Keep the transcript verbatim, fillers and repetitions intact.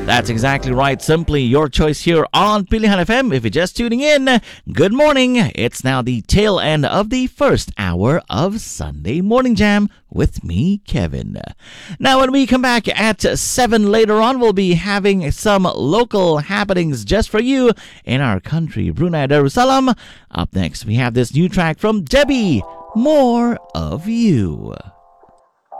That's exactly right. Simply your choice here on Pilihan F M. If you're just tuning in, good morning. It's now the tail end of the first hour of Sunday Morning Jam with me, Kevin. Now, when we come back at seven later on, we'll be having some local happenings just for you in our country, Brunei Darussalam. Up next, we have this new track from Debbie, More of You.